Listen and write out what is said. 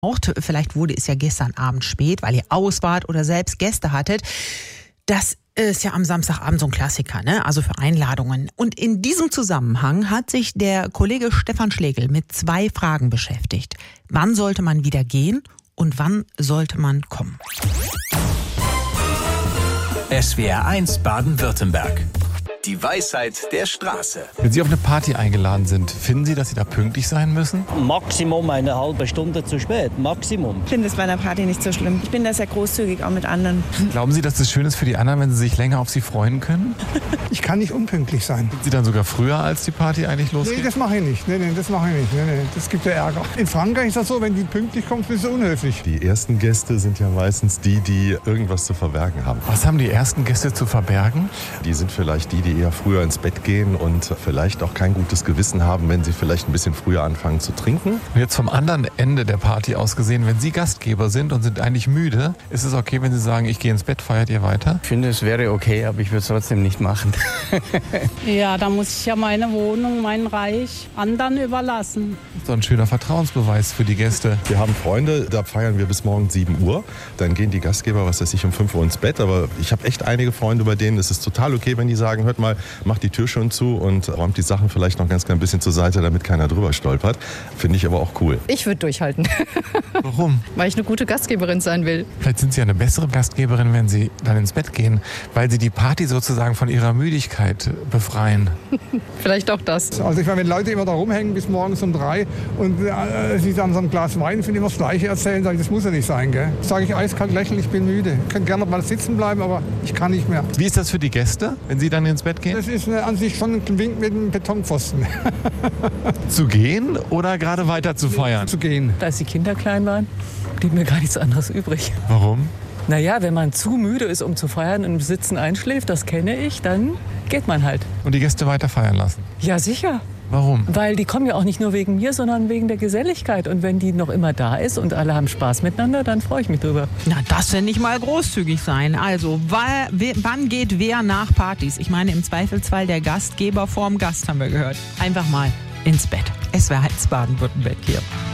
Vielleicht wurde es ja gestern Abend spät, weil ihr aus wart oder selbst Gäste hattet. Das ist ja am Samstagabend so ein Klassiker, ne? Also für Einladungen. Und in diesem Zusammenhang hat sich der Kollege Stefan Schlegel mit 2 Fragen beschäftigt. Wann sollte man wieder gehen und wann sollte man kommen? SWR 1 Baden-Württemberg. Die Weisheit der Straße. Wenn Sie auf eine Party eingeladen sind, finden Sie, dass Sie da pünktlich sein müssen? Maximum eine halbe Stunde zu spät, Maximum. Ich finde es bei einer Party nicht so schlimm. Ich bin da sehr großzügig, auch mit anderen. Glauben Sie, dass es schön ist für die anderen, wenn sie sich länger auf Sie freuen können? Ich kann nicht unpünktlich sein. Sind Sie dann sogar früher, als die Party eigentlich losgeht? Nee, das mache ich nicht. Das mache ich nicht. Nee, das gibt ja Ärger. In Frankreich ist das so, wenn die pünktlich kommen, ist es unhöflich. Die ersten Gäste sind ja meistens die irgendwas zu verbergen haben. Was haben die ersten Gäste zu verbergen? Die sind vielleicht die eher früher ins Bett gehen und vielleicht auch kein gutes Gewissen haben, wenn sie vielleicht ein bisschen früher anfangen zu trinken. Und jetzt vom anderen Ende der Party aus gesehen, wenn Sie Gastgeber sind und sind eigentlich müde, ist es okay, wenn Sie sagen, ich gehe ins Bett, feiert ihr weiter? Ich finde, es wäre okay, aber ich würde es trotzdem nicht machen. Ja, da muss ich ja meine Wohnung, mein Reich anderen überlassen. So ein schöner Vertrauensbeweis für die Gäste. Wir haben Freunde, da feiern wir bis morgens 7 Uhr. Dann gehen die Gastgeber, was weiß ich, um 5 Uhr ins Bett. Aber ich habe echt einige Freunde, bei denen ist es total okay, wenn die sagen, hört mal, macht die Tür schon zu und räumt die Sachen vielleicht noch ganz klein bisschen zur Seite, damit keiner drüber stolpert. Finde ich aber auch cool. Ich würde durchhalten. Warum? Weil ich eine gute Gastgeberin sein will. Vielleicht sind Sie eine bessere Gastgeberin, wenn Sie dann ins Bett gehen, weil Sie die Party sozusagen von ihrer Müdigkeit befreien. Vielleicht auch das. Also ich meine, wenn Leute immer da rumhängen bis morgens um 3 und sie dann so ein Glas Wein für immer das Gleiche erzählen, sage ich, das muss ja nicht sein, gell? Sage ich eiskalt lächeln, ich bin müde. Ich könnte gerne noch mal sitzen bleiben, aber ich kann nicht mehr. Wie ist das für die Gäste, wenn Sie dann ins Bett gehen? Das ist an sich schon ein Wink mit einem Betonpfosten. Zu gehen oder gerade weiter zu feiern? Zu gehen. Als die Kinder klein waren, blieb mir gar nichts anderes übrig. Warum? Naja, wenn man zu müde ist, um zu feiern und im Sitzen einschläft, das kenne ich, dann geht man halt. Und die Gäste weiter feiern lassen? Ja, sicher. Warum? Weil die kommen ja auch nicht nur wegen mir, sondern wegen der Geselligkeit. Und wenn die noch immer da ist und alle haben Spaß miteinander, dann freue ich mich drüber. Na, das will nicht mal großzügig sein. Also, wann geht wer nach Partys? Ich meine, im Zweifelsfall der Gastgeber vorm Gast, haben wir gehört. Einfach mal ins Bett. SWR 1 Baden-Württemberg hier.